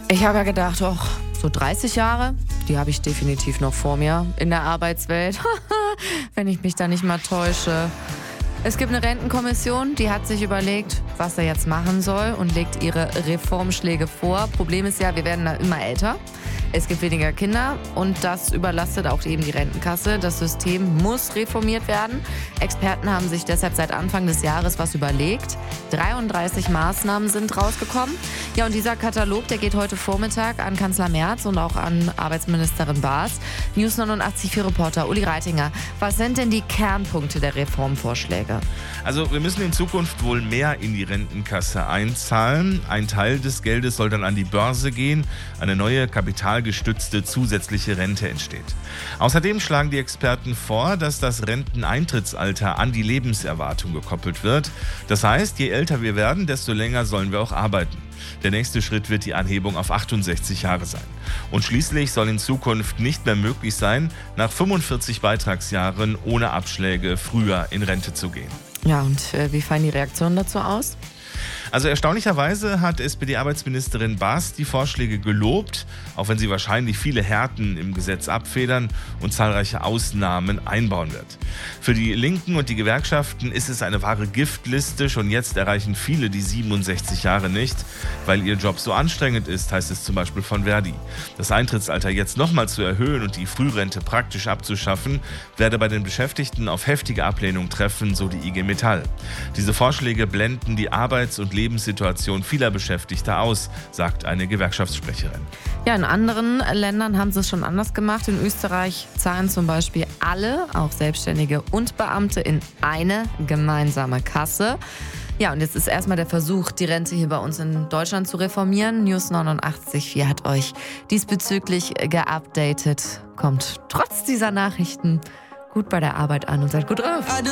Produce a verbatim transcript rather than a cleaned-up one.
Ich habe ja gedacht, och, so dreißig Jahre, die habe ich definitiv noch vor mir in der Arbeitswelt. Wenn ich mich da nicht mal täusche. Es gibt eine Rentenkommission, die hat sich überlegt, was er jetzt machen soll und legt ihre Reformschläge vor. Problem ist ja, wir werden da immer älter. Es gibt weniger Kinder und das überlastet auch eben die Rentenkasse. Das System muss reformiert werden. Experten haben sich deshalb seit Anfang des Jahres was überlegt. dreiunddreißig Maßnahmen sind rausgekommen. Ja, und dieser Katalog, der geht heute Vormittag an Kanzler Merz und auch an Arbeitsministerin Baas. News neunundachtzig für Reporter Uli Reitinger. Was sind denn die Kernpunkte der Reformvorschläge? Also wir müssen in Zukunft wohl mehr in die Rentenkasse einzahlen. Ein Teil des Geldes soll dann an die Börse gehen. Eine neue kapitalgestützte zusätzliche Rente entsteht. Außerdem schlagen die Experten vor, dass das Renteneintrittsalter an die Lebenserwartung gekoppelt wird. Das heißt, je älter wir werden, desto länger sollen wir auch arbeiten. Der nächste Schritt wird die Anhebung auf achtundsechzig Jahre sein. Und schließlich soll in Zukunft nicht mehr möglich sein, nach fünfundvierzig Beitragsjahren ohne Abschläge früher in Rente zu gehen. Ja, und äh, wie fallen die Reaktionen dazu aus? Also erstaunlicherweise hat S P D-Arbeitsministerin Baas die Vorschläge gelobt, auch wenn sie wahrscheinlich viele Härten im Gesetz abfedern und zahlreiche Ausnahmen einbauen wird. Für die Linken und die Gewerkschaften ist es eine wahre Giftliste. Schon jetzt erreichen viele die siebenundsechzig Jahre nicht, weil ihr Job so anstrengend ist, heißt es zum Beispiel von Verdi. Das Eintrittsalter jetzt nochmal zu erhöhen und die Frührente praktisch abzuschaffen, werde bei den Beschäftigten auf heftige Ablehnung treffen, so die I G Metall. Diese Vorschläge blenden die Arbeits- und Lebenssituation vieler Beschäftigter aus, sagt eine Gewerkschaftssprecherin. Ja, in anderen Ländern haben sie es schon anders gemacht. In Österreich zahlen zum Beispiel alle, auch Selbstständige und Beamte, in eine gemeinsame Kasse. Ja, und jetzt ist erstmal der Versuch, die Rente hier bei uns in Deutschland zu reformieren. News neunundachtzig Komma vier hat euch diesbezüglich geupdatet. Kommt trotz dieser Nachrichten gut bei der Arbeit an und seid gut drauf.